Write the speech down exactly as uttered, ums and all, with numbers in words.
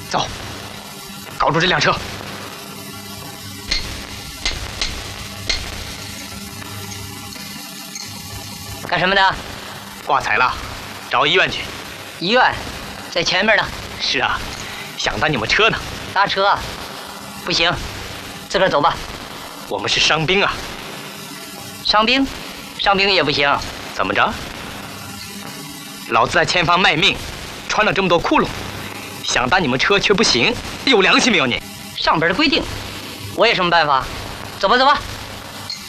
走，搞住这辆车。 干什么的？ 挂彩了，找医院去。 医院，在前面呢。 是啊，想搭你们车呢。 搭车？不行，自个儿走吧。 我们是伤兵啊。 伤兵？伤兵也不行。 怎么着？老子在前方卖命，穿了这么多窟窿，想搭你们车却不行，有良心没有你？ 上边的规定，我有什么办法？走吧，走吧。